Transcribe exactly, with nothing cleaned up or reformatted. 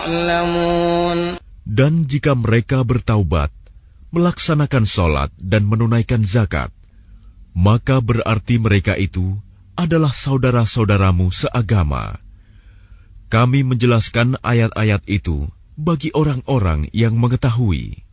Dan jika mereka bertaubat, melaksanakan sholat dan menunaikan zakat, maka berarti mereka itu adalah saudara-saudaramu seagama. Kami menjelaskan ayat-ayat itu bagi orang-orang yang mengetahui.